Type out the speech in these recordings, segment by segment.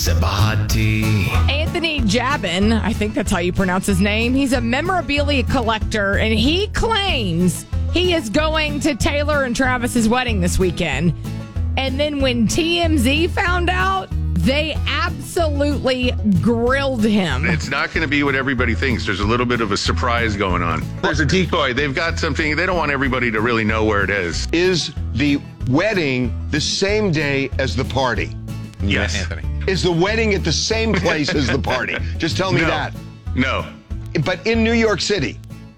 Sabati. Anthony Jabin, I think that's how you pronounce his name. He's a memorabilia collector, and he claims he is going to Taylor and Travis's wedding this weekend. And then when TMZ found out, they absolutely grilled him. It's not going to be what everybody thinks. There's a little bit of a surprise going on. There's a decoy. They've got something. They don't want everybody to really know where it is. Is the wedding the same day as the party? Yes. Anthony. Is the wedding at the same place as the party? Just tell me that. No. But in New York City.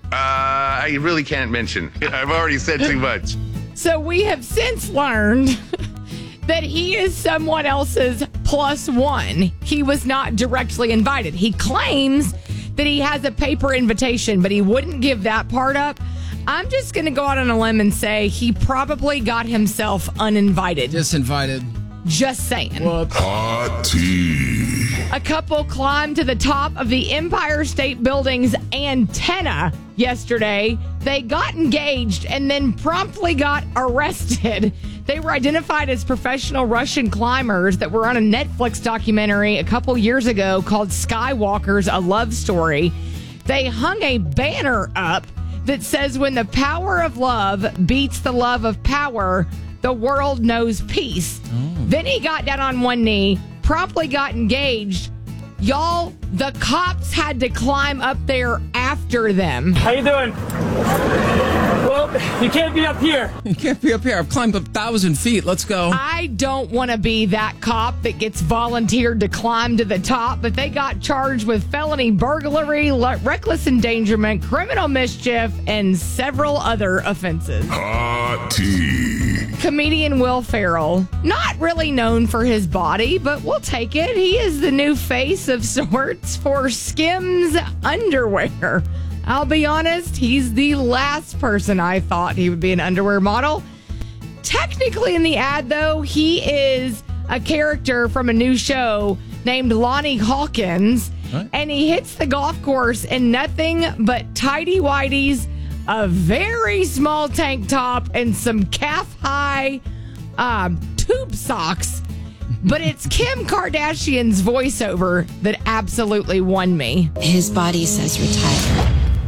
I really can't mention. I've already said too much. So we have since learned that he is someone else's plus one. He was not directly invited. He claims that he has a paper invitation, but he wouldn't give that part up. I'm just going to go out on a limb and say he probably got himself uninvited. Disinvited. Just saying. Hot tea. A couple climbed to the top of the Empire State Building's antenna yesterday. They got engaged and then promptly got arrested. They were identified as professional Russian climbers that were on a Netflix documentary a couple years ago called Skywalkers, A Love Story. They hung a banner up that says, when the power of love beats the love of power, the world knows peace. Then he got down on one knee, promptly got engaged. Y'all, the cops had to climb up there after them. How you doing? Well, you can't be up here. You can't be up here. I've climbed 1,000 feet. Let's go. I don't want to be that cop that gets volunteered to climb to the top, but they got charged with felony burglary, reckless endangerment, criminal mischief, and several other offenses. Hot tea. Comedian Will Ferrell, not really known for his body, but we'll take it. He is the new face of sorts for Skims underwear. I'll be honest, he's the last person I thought he would be an underwear model. Technically in the ad, though, he is a character from a new show named Lonnie Hawkins, and he hits the golf course in nothing but tighty-whities, a very small tank top, and some calf-high tube socks. But it's Kim Kardashian's voiceover that absolutely won me. His body says retire.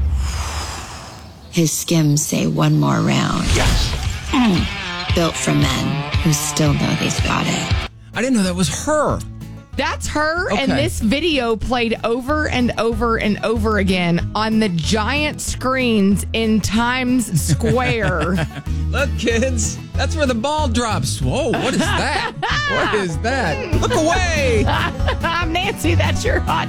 His skims say one more round. Yes. Built for men who still know they've got it. I didn't know that was her. That's her, Okay. and this video played over and over and over again on the giant screens in Times Square. Look, kids, that's where the ball drops. Whoa, what is that? What is that? Look away. I'm Nancy, that's your hot